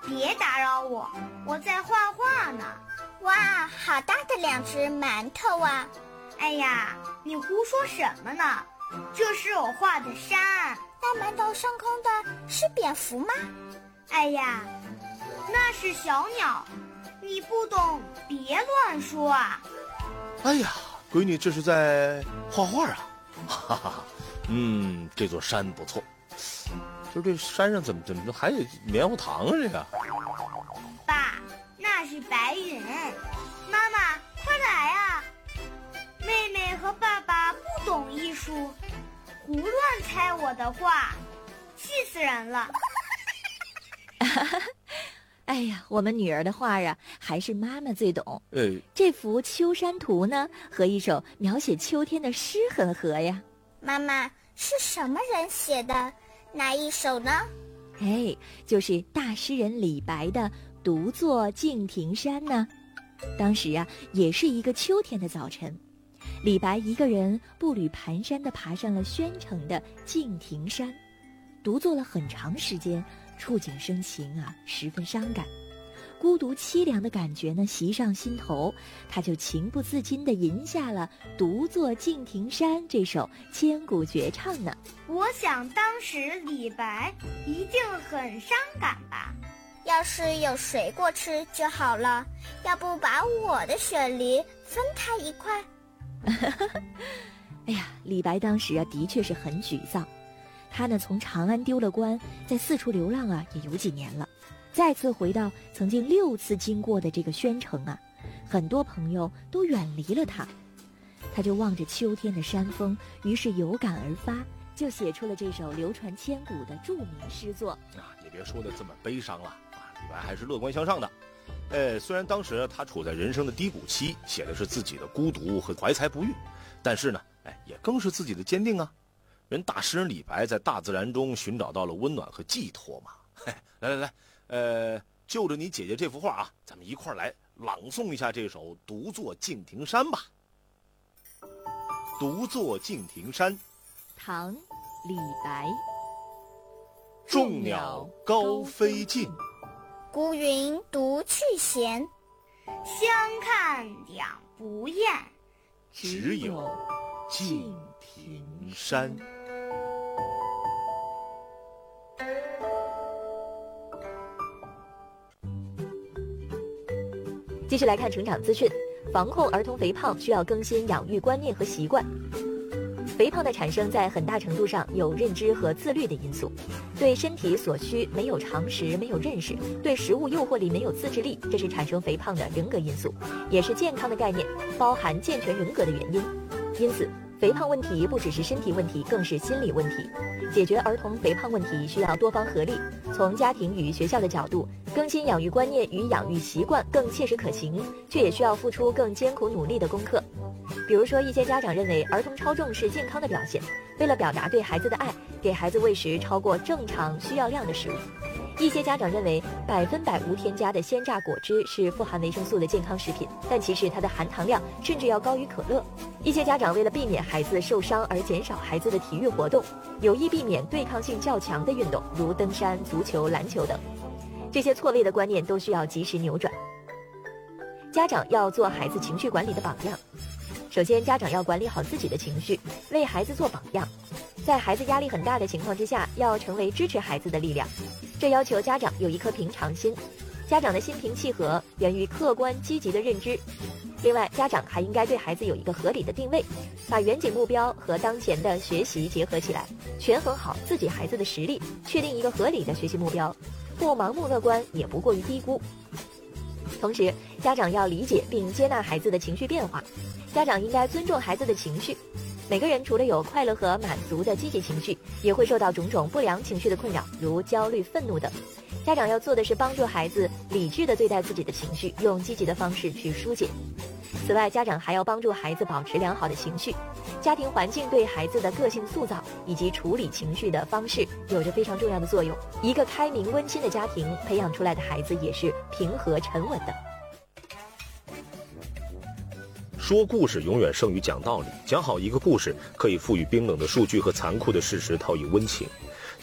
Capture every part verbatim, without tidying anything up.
别打扰我，我在画画呢。 哇，好大的两只馒头啊！ 哎呀，你胡说什么呢？这是我画的山。 大馒头上空的是蝙蝠吗？ 哎呀，那是小鸟，你不懂别乱说啊。 哎呀，闺女这是在画画啊。哈哈哈，嗯，这座山不错。就这山上怎么怎么还有棉花糖啊？这个爸，那是白云。妈妈快来啊，妹妹和爸爸不懂艺术，胡乱猜我的画，气死人了。 哎呀，我们女儿的画啊，还是妈妈最懂。 呃， 这幅秋山图呢，和一首描写秋天的诗很合呀。 妈妈，是什么人写的？哪一首呢？ 哎，就是大诗人李白的《独坐敬亭山》呢。当时啊，也是一个秋天的早晨，李白一个人步履蹒跚地爬上了宣城的敬亭山，独坐了很长时间，触景生情啊，十分伤感。孤独凄凉的感觉呢袭上心头，他就情不自禁地吟下了《独坐敬亭山》这首千古绝唱呢。 我想当时李白一定很伤感吧。 要是有水果吃就好了，要不把我的雪梨分他一块。 哎呀，李白当时啊的确是很沮丧，他呢从长安丢了官，在四处流浪啊也有几年了，再次回到曾经六次经过的这个宣城啊，很多朋友都远离了他，他就望着秋天的山峰，于是有感而发，就写出了这首流传千古的著名诗作。 啊，也别说的这么悲伤了啊，李白还是乐观向上的。呃，虽然当时他处在人生的低谷期，写的是自己的孤独和怀才不遇，但是呢，哎，也更是自己的坚定啊。人大诗人李白在大自然中寻找到了温暖和寄托嘛。嘿，来来来，呃，就着你姐姐这幅画啊，咱们一块儿来朗诵一下这首《独坐敬亭山》吧。独坐敬亭山， 唐·李白。 众鸟高飞尽， 孤云独去闲。 相看两不厌， 只有敬亭山。 继续来看成长资讯，防控儿童肥胖需要更新养育观念和习惯。肥胖的产生在很大程度上有认知和自律的因素，对身体所需没有常识，没有认识，对食物诱惑力没有自制力，这是产生肥胖的人格因素，也是健康的概念，包含健全人格的原因。因此，肥胖问题不只是身体问题，更是心理问题。解决儿童肥胖问题需要多方合力，从家庭与学校的角度，更新养育观念与养育习惯更切实可行，却也需要付出更艰苦努力的功课。比如说，一些家长认为儿童超重是健康的表现，为了表达对孩子的爱，给孩子喂食超过正常需要量的食物。一些家长认为百分百无添加的鲜榨果汁是富含维生素的健康食品，但其实它的含糖量甚至要高于可乐。一些家长为了避免孩子受伤而减少孩子的体育活动，有意避免对抗性较强的运动，如登山、足球、篮球等。这些错位的观念都需要及时扭转。家长要做孩子情绪管理的榜样。首先，家长要管理好自己的情绪，为孩子做榜样。在孩子压力很大的情况之下，要成为支持孩子的力量。这要求家长有一颗平常心。家长的心平气和源于客观积极的认知。另外，家长还应该对孩子有一个合理的定位，把远景目标和当前的学习结合起来，权衡好自己孩子的实力，确定一个合理的学习目标，不盲目乐观，也不过于低估。同时，家长要理解并接纳孩子的情绪变化。家长应该尊重孩子的情绪。每个人除了有快乐和满足的积极情绪，也会受到种种不良情绪的困扰，如焦虑、愤怒等。家长要做的是帮助孩子理智地对待自己的情绪，用积极的方式去疏解。此外，家长还要帮助孩子保持良好的情绪。家庭环境对孩子的个性塑造以及处理情绪的方式有着非常重要的作用。一个开明温馨的家庭培养出来的孩子也是平和沉稳的。 说故事永远胜于讲道理，讲好一个故事可以赋予冰冷的数据和残酷的事实套以温情。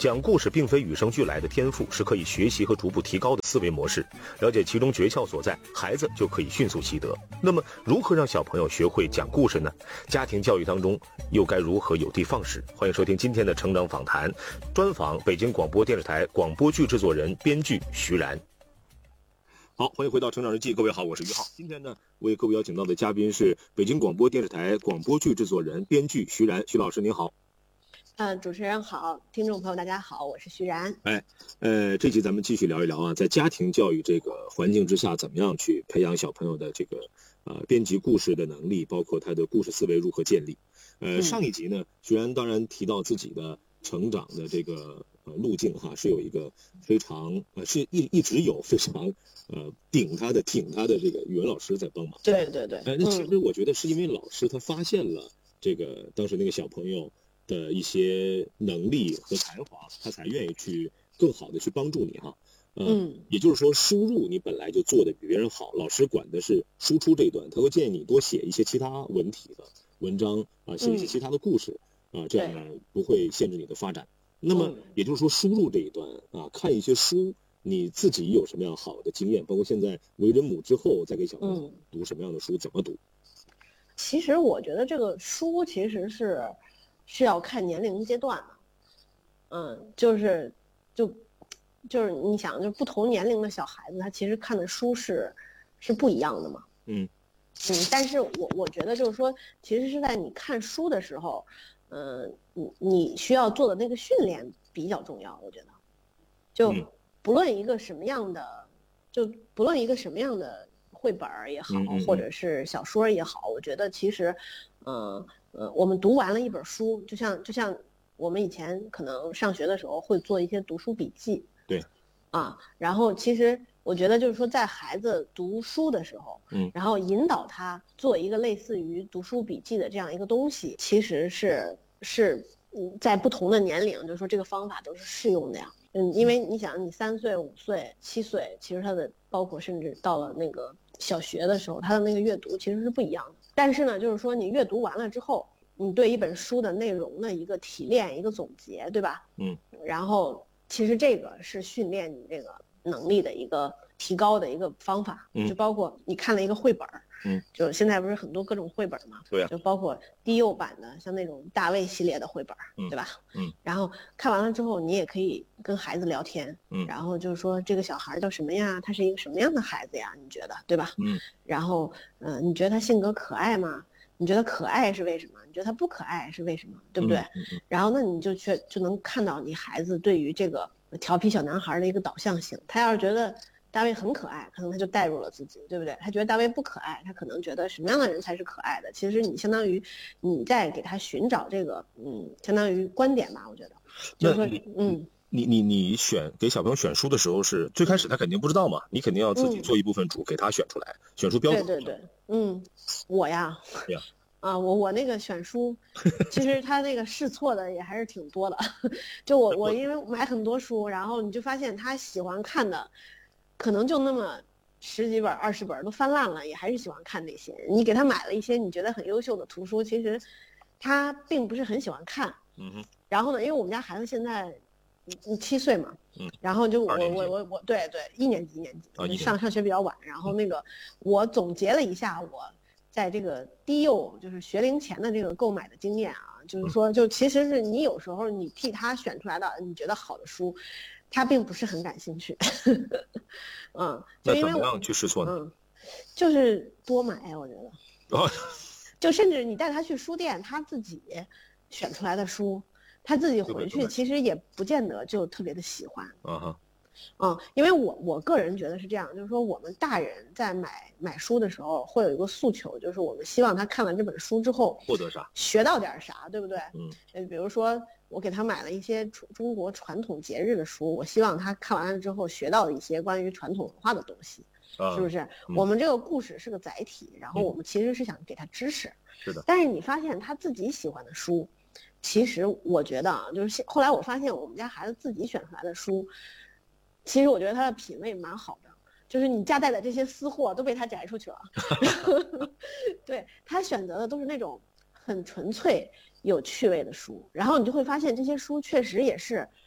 讲故事并非与生俱来的天赋，是可以学习和逐步提高的思维模式。了解其中诀窍所在，孩子就可以迅速习得。那么，如何让小朋友学会讲故事呢？家庭教育当中又该如何有的放矢？欢迎收听今天的成长访谈，专访北京广播电视台广播剧制作人、编剧徐然。好，欢迎回到成长日记，各位好，我是于浩。今天呢，为各位邀请到的嘉宾是北京广播电视台广播剧制作人、编剧徐然。徐老师您好。 呃，主持人好，听众朋友大家好，我是徐然。 哎，呃，这期咱们继续聊一聊啊，在家庭教育这个环境之下，怎么样去培养小朋友的这个呃编辑故事的能力，包括他的故事思维如何建立。呃， 嗯、 上一集呢，徐然当然提到自己的成长的这个呃路径哈，是有一个非常呃是一一直有非常呃顶他的挺他的这个语文老师在帮忙。 对对对。 哎，那其实我觉得是因为老师他发现了这个当时那个小朋友的一些能力和才华，他才愿意去更好的去帮助你哈。呃、嗯，也就是说，输入你本来就做的比别人好，老师管的是输出这一段，他会建议你多写一些其他文体的文章啊，写一些其他的故事、嗯、啊，这样呢不会限制你的发展。那么也就是说，输入这一段啊，看一些书，你自己有什么样好的经验？包括现在为人母之后，再给小朋友读什么样的书，怎么读？ 其实我觉得这个书其实是。是要看年龄阶段的，嗯，就是就就是你想，就不同年龄的小孩子，他其实看的书是是不一样的嘛，嗯嗯，但是我我觉得就是说，其实是在你看书的时候，嗯，你你需要做的那个训练比较重要，我觉得，就不论一个什么样的，就不论一个什么样的绘本也好，或者是小说也好，我觉得其实，嗯。呃，我们读完了一本书，就像就像我们以前可能上学的时候会做一些读书笔记， 对， 啊，然后其实我觉得就是说，在孩子读书的时候，嗯，然后引导他做一个类似于读书笔记的这样一个东西，其实是是在不同的年龄，就是说这个方法都是适用的呀，嗯，因为你想，你三岁、五岁、七岁，其实他的包括甚至到了那个小学的时候，他的那个阅读其实是不一样的。但是呢，就是说你阅读完了之后，你对一本书的内容的一个提炼、一个总结，对吧？嗯。然后其实这个是训练你这个能力的一个提高的一个方法，嗯，就包括你看了一个绘本，嗯，就现在不是很多各种绘本嘛， 对啊， 就包括低幼版的，像那种大卫系列的绘本，嗯，对吧？嗯。然后看完了之后，你也可以跟孩子聊天，嗯，然后就是说这个小孩叫什么呀？他是一个什么样的孩子呀？你觉得，对吧？嗯。然后，嗯、呃，你觉得他性格可爱吗？你觉得可爱是为什么？你觉得他不可爱是为什么？对不对？嗯嗯、然后那你就去就能看到你孩子对于这个调皮小男孩的一个导向性。他要是觉得大卫很可爱，可能他就带入了自己，对不对？他觉得大卫不可爱，他可能觉得什么样的人才是可爱的？其实你相当于你在给他寻找这个，嗯，相当于观点吧，我觉得。就是说，嗯。 你你你选给小朋友选书的时候，是最开始他肯定不知道嘛，你肯定要自己做一部分主，给他选出来，嗯、选书标准。 对对对，嗯，我呀， 对呀， 啊，我我那个选书，其实他那个试错的也还是挺多的。就我我因为买很多书，然后你就发现他喜欢看的，可能就那么十几本、二十本都翻烂了，也还是喜欢看那些。你给他买了一些你觉得很优秀的图书，其实他并不是很喜欢看。嗯哼。然后呢，因为我们家孩子现在。你七岁嘛，嗯，然后就我我我我对对一年级一年级，哦、上上学比较晚，然后那个我总结了一下我在这个低幼就是学龄前的这个购买的经验啊，就是说就其实是你有时候你替他选出来的你觉得好的书，他并不是很感兴趣，嗯，就因为那怎么样去试错呢？ 嗯，就是多买，我觉得，哦、就甚至你带他去书店，他自己选出来的书。他自己回去其实也不见得就特别的喜欢，嗯哼，嗯，因为我我个人觉得是这样，就是说我们大人在买买书的时候会有一个诉求，就是我们希望他看了这本书之后获得啥， 学到点啥，对不对？嗯，比如说我给他买了一些中国传统节日的书，我希望他看完了之后学到一些关于传统文化的东西，啊、是不是？嗯、我们这个故事是个载体，然后我们其实是想给他知识， 是的。 但是你发现他自己喜欢的书。其实我觉得啊，就是后来我发现我们家孩子自己选出来的书，其实我觉得他的品味蛮好的，就是你家带的这些私货都被他摘出去了。对，他选择的都是那种很纯粹有趣味的书，然后你就会发现这些书确实也是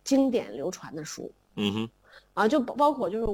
经典流传的书。 嗯哼， 啊，就包括就是